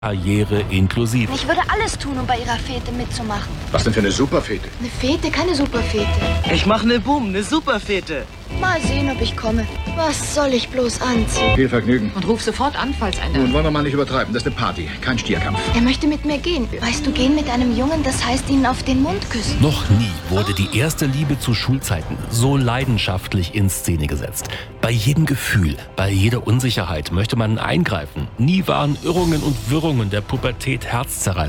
Karriere inklusive. Ich würde alles tun, um bei ihrer Fete mitzumachen. Was denn für eine Superfete? Eine Fete, keine Superfete. Ich mache eine Superfete. Mal sehen, ob ich komme. Was soll ich bloß anziehen? Viel Vergnügen. Und ruf sofort an, falls Nun einer... wollen wir mal nicht übertreiben. Das ist eine Party, kein Stierkampf. Er möchte mit mir gehen. Weißt du, gehen mit einem Jungen, das heißt ihn auf den Mund küssen. Noch nie wurde die erste Liebe zu Schulzeiten so leidenschaftlich in Szene gesetzt. Bei jedem Gefühl, bei jeder Unsicherheit möchte man eingreifen. Nie waren Irrungen und Wirrungen der Pubertät herzzerreißend.